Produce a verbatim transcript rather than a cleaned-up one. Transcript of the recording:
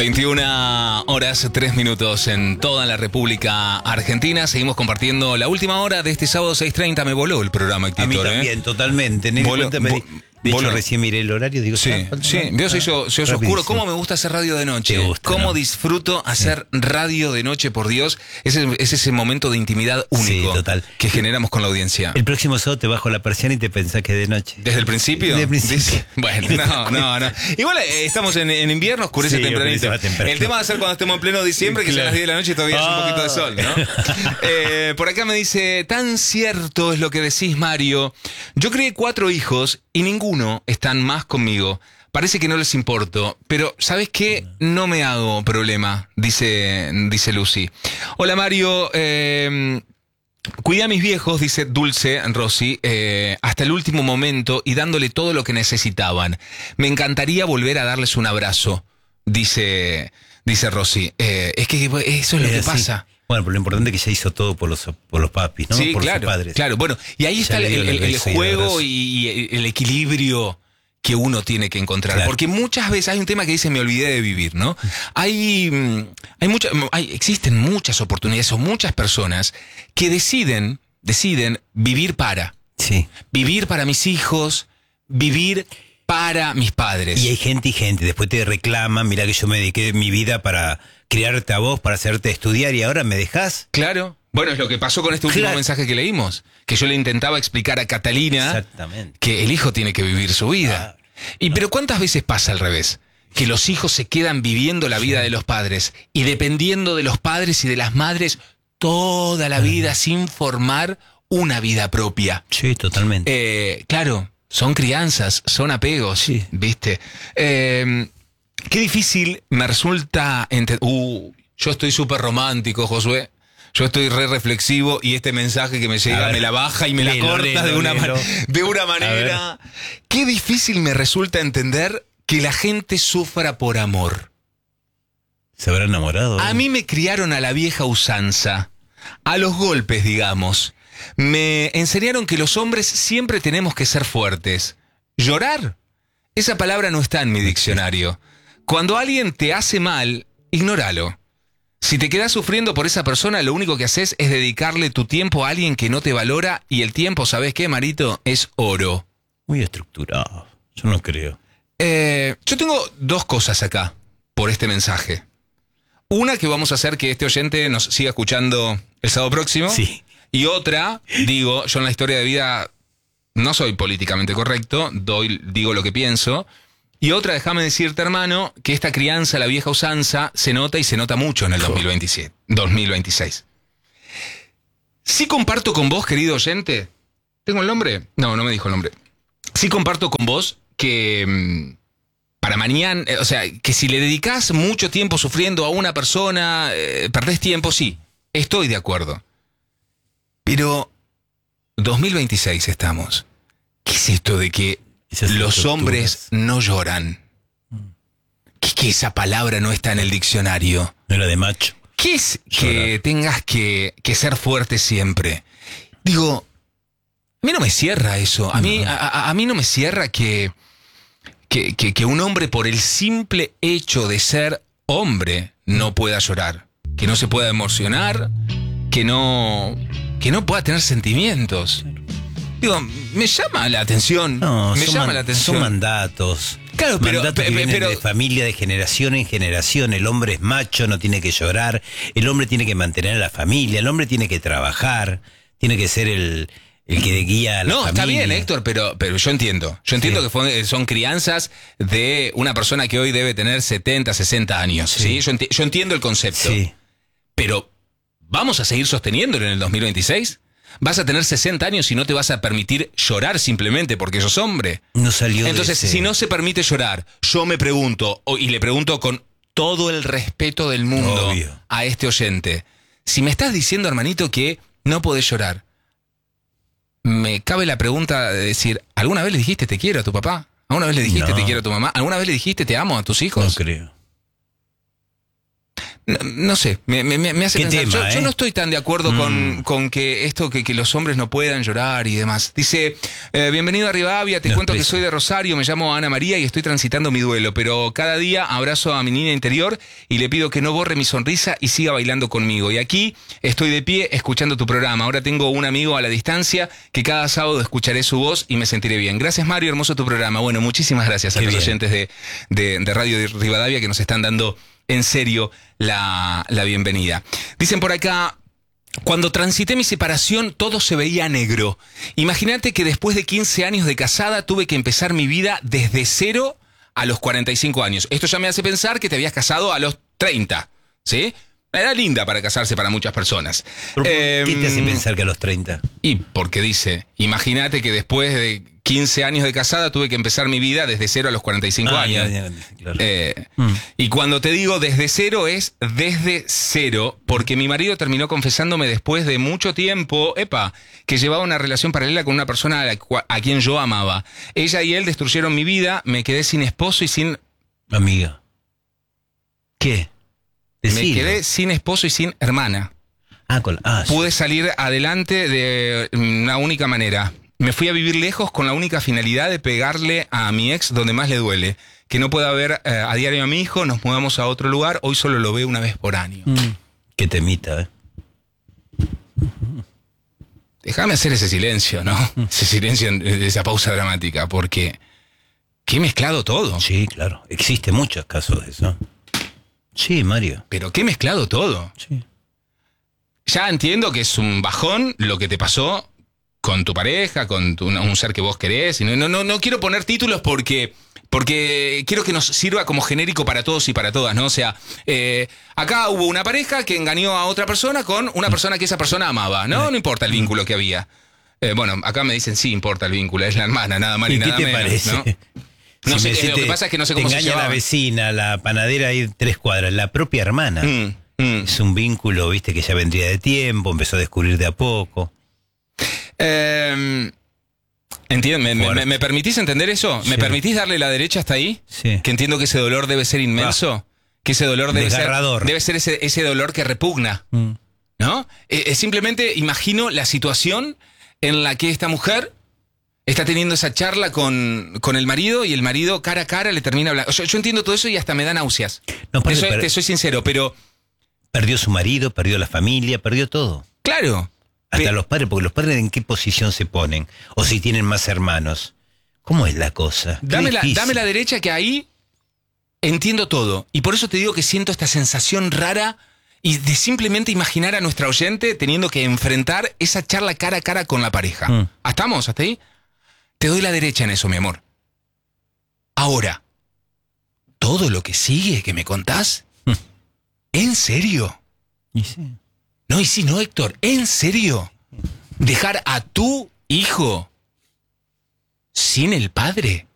veintiuna horas, tres minutos en toda la República Argentina. Seguimos compartiendo la última hora de este sábado seis treinta. Me voló el programa, Héctor. A mí también, ¿eh? Totalmente. Voló, vo, de hecho, voló. recién miré el horario. Digo, sí, ah, sí. Veo, se hizo, se hizo oscuro. ¿Cómo me gusta hacer radio de noche? Te gusta, ¿Cómo ¿no? disfruto hacer sí. radio de noche, por Dios? Es, es ese momento de intimidad único sí, total. que generamos con la audiencia. El próximo sábado te bajo la persiana y te pensás que es de noche. ¿Desde el principio? Desde el principio. Bueno, no, no, no. Igual eh, estamos en, en invierno, oscurece sí, tempranito. temprano. El tema va a ser cuando estemos en pleno diciembre, que claro. Son las diez de la noche y todavía ah. hay un poquito de sol, ¿no? eh, por acá me dice, tan cierto es lo que decís, Mario. Yo crié cuatro hijos y ninguno están más conmigo. Parece que no les importo, pero ¿sabes qué? No me hago problema, dice, dice Lucy. Hola, Mario. Eh, cuidé a mis viejos, dice Dulce Rossi, eh, hasta el último momento y dándole todo lo que necesitaban. Me encantaría volver a darles un abrazo, dice, dice Rossi. Eh, es que eso es lo eh, que sí. pasa. Bueno, pero lo importante es que ya hizo todo por los, por los papis, ¿no? Sí, por claro, sus padres. Claro, bueno, y ahí está el, el, el, el juego y, y el equilibrio que uno tiene que encontrar. Claro. Porque muchas veces hay un tema que dice me olvidé de vivir, ¿no? Hay, hay muchas, hay, existen muchas oportunidades o muchas personas que deciden, deciden vivir para. Sí. Vivir para mis hijos, vivir para mis padres. Y hay gente y gente, después te reclaman, mira que yo me dediqué mi vida para criarte a vos, para hacerte estudiar y ahora me dejás. Claro. Bueno, es lo que pasó con este último claro. mensaje que leímos, que yo le intentaba explicar a Catalina que el hijo tiene que vivir su vida. Claro. Y pero ¿cuántas veces pasa al revés? Que los hijos se quedan viviendo la vida de los padres y dependiendo de los padres y de las madres toda la vida sin formar una vida propia. Sí, totalmente. Eh, claro, son crianzas, son apegos, sí. ¿Viste? Eh, qué difícil me resulta entender... Uh, yo estoy súper romántico, Josué. Yo estoy re reflexivo y este mensaje que me llega me la baja y me la corta de una, man de una manera. Qué difícil me resulta entender que la gente sufra por amor. ¿Se habrá enamorado? A mí me criaron a la vieja usanza, a los golpes, digamos. Me enseñaron que los hombres siempre tenemos que ser fuertes. ¿Llorar? Esa palabra no está en mi diccionario. Cuando alguien te hace mal, ignóralo. Si te quedas sufriendo por esa persona, lo único que haces es dedicarle tu tiempo a alguien que no te valora y el tiempo, ¿sabes qué, Marito? Es oro. Muy estructurado. Yo no creo. Eh, yo tengo dos cosas acá por este mensaje. Una, que vamos a hacer que este oyente nos siga escuchando el sábado próximo. Sí. Y otra, digo, yo en la historia de vida no soy políticamente correcto, doy, digo lo que pienso. Y otra, déjame decirte, hermano, que esta crianza, la vieja usanza, se nota y se nota mucho en el dos mil veintisiete, dos mil veintiséis. Sí comparto con vos, querido oyente. ¿Tengo el nombre? No, no me dijo el nombre. Sí comparto con vos que mmm, para mañana, eh, o sea, que si le dedicás mucho tiempo sufriendo a una persona, eh, perdés tiempo, sí. Estoy de acuerdo. Pero dos mil veintiséis estamos. ¿Qué es esto de que los hombres no lloran? ¿Qué es que esa palabra no está en el diccionario? No era de macho. ¿Qué es que llorar? Tengas que, que ser fuerte siempre? Digo, a mí no me cierra eso. A mí, a, a mí no me cierra que, que, que, que un hombre por el simple hecho de ser hombre no pueda llorar. Que no se pueda emocionar, que no, que no pueda tener sentimientos. Digo, me llama la atención. No, me llama la atención. Son mandatos. Claro, pero, mandatos que pero, pero de familia, de generación en generación. El hombre es macho, no tiene que llorar. El hombre tiene que mantener a la familia. El hombre tiene que trabajar. Tiene que ser el, el que guía a la no, familia. Está bien, Héctor, pero, pero yo entiendo. Yo entiendo sí. que fue, son crianzas de una persona que hoy debe tener setenta, sesenta años. Sí. ¿sí? Yo, enti yo entiendo el concepto. Sí. Pero, ¿vamos a seguir sosteniéndolo en el dos mil veintiséis? ¿Vas a tener sesenta años y no te vas a permitir llorar simplemente porque sos hombre? No salió Entonces, de ese... si no se permite llorar, yo me pregunto, y le pregunto con todo el respeto del mundo Obvio. a este oyente, si me estás diciendo, hermanito, que no podés llorar, me cabe la pregunta de decir, ¿alguna vez le dijiste te quiero a tu papá? ¿Alguna vez le dijiste no. te quiero a tu mamá? ¿Alguna vez le dijiste te amo a tus hijos? No creo. No, no sé, me, me, me hace ¿Qué pensar. tema, yo, eh? yo no estoy tan de acuerdo Mm. con, con que esto, que, que los hombres no puedan llorar y demás. Dice, eh, bienvenido a Rivadavia, te No, cuento que preso. soy de Rosario, me llamo Ana María y estoy transitando mi duelo, pero cada día abrazo a mi niña interior y le pido que no borre mi sonrisa y siga bailando conmigo. Y aquí estoy de pie escuchando tu programa. Ahora tengo un amigo a la distancia que cada sábado escucharé su voz y me sentiré bien. Gracias, Mario, hermoso tu programa. Bueno, muchísimas gracias a Qué los bien. oyentes de, de, de Radio de Rivadavia que nos están dando en serio la, la bienvenida. Dicen por acá, cuando transité mi separación todo se veía negro. Imagínate que después de quince años de casada tuve que empezar mi vida desde cero a los cuarenta y cinco años. Esto ya me hace pensar que te habías casado a los treinta, ¿sí? Era linda para casarse para muchas personas. ¿Por Eh, ¿Qué te hace pensar que a los treinta? Y porque dice, imagínate que después de quince años de casada tuve que empezar mi vida desde cero a los cuarenta y cinco Ah, años. ya, ya, claro. Eh, Mm. Y cuando te digo desde cero es desde cero, porque mi marido terminó confesándome después de mucho tiempo, epa, que llevaba una relación paralela con una persona a, la cua- a quien yo amaba. Ella y él destruyeron mi vida, me quedé sin esposo y sin... Amiga. ¿Qué? Me Decilo. quedé sin esposo y sin hermana. Ah, con... ah, sí. Pude salir adelante de una única manera. Me fui a vivir lejos con la única finalidad de pegarle a mi ex donde más le duele. Que no pueda ver eh, a diario a mi hijo, nos mudamos a otro lugar, hoy solo lo veo una vez por año. Mm. Qué temita, ¿eh? Déjame hacer ese silencio, ¿no? Ese silencio, esa pausa dramática, porque qué mezclado todo. Sí, claro. Existen muchos casos de eso. Sí, Mario. Pero qué mezclado todo. Sí. Ya entiendo que es un bajón lo que te pasó con tu pareja, con tu- un ser que vos querés. Y no, no, no, no quiero poner títulos porque, porque quiero que nos sirva como genérico para todos y para todas, ¿no? O sea, eh, acá hubo una pareja que engañó a otra persona con una persona que esa persona amaba, ¿no? No importa el vínculo que había. Eh, bueno, acá me dicen sí importa el vínculo, es la hermana, nada más ni ¿Y qué nada te menos, parece? ¿no? No Si sé, me- si lo te- que pasa es que no sé cómo te se engaña la llevaban. vecina, la panadera ahí tres cuadras, la propia hermana. Mm, mm. Es un vínculo, viste, que ya vendría de tiempo, empezó a descubrir de a poco. Eh, entiendo, ¿me, me, Fuerte. me permitís entender eso? ¿Me Sí. permitís darle la derecha hasta ahí? Sí. Que entiendo que ese dolor debe ser inmenso. Que ese dolor debe ser, Desgarrador. debe ser ese, ese dolor que repugna, Mm. ¿no? Eh, eh, simplemente imagino la situación en la que esta mujer está teniendo esa charla con, con el marido y el marido cara a cara le termina hablando. Yo, yo entiendo todo eso y hasta me da náuseas. No, te, aparte, soy, per- te soy sincero, pero Perdió su marido, perdió la familia, perdió todo. claro. Hasta pe- los padres, porque los padres en qué posición se ponen. O si tienen más hermanos. ¿Cómo es la cosa? Qué Dame la, difícil. dame la derecha que ahí entiendo todo. Y por eso te digo que siento esta sensación rara y de simplemente imaginar a nuestra oyente teniendo que enfrentar esa charla cara a cara con la pareja. Mm. ¿Estamos hasta ahí? Te doy la derecha en eso, mi amor. Ahora, ¿todo lo que sigue que me contás? Mm. ¿En serio? Y sí. No, y sí, no, Héctor, ¿en serio? ¿Dejar a tu hijo sin el padre?